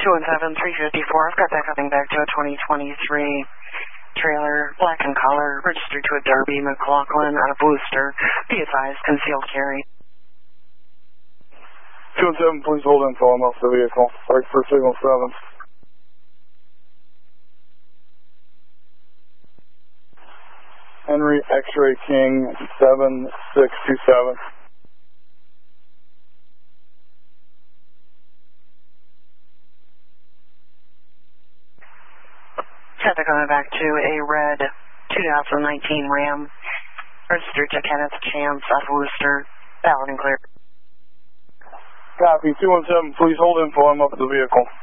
217-354. I've got that coming back to a 2023 trailer, black in color, registered to a Derby McLaughlin on a booster. Be advised, concealed carry. 217, please hold info. I'm off the vehicle. Sorry for signal 7. Henry X-Ray King 7627. Traffic coming back to a red 2019 Ram, registered to Kenneth Chance out of Worcester, valid and clear. Copy, 217, please hold info. I'm up at the vehicle.